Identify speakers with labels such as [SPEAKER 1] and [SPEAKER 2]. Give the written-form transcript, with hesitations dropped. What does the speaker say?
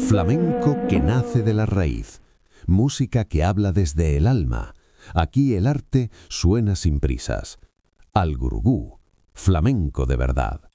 [SPEAKER 1] Flamenco que nace de la raíz, música que habla desde el alma. Aquí el arte suena sin prisas. Al Gurugú, flamenco de verdad.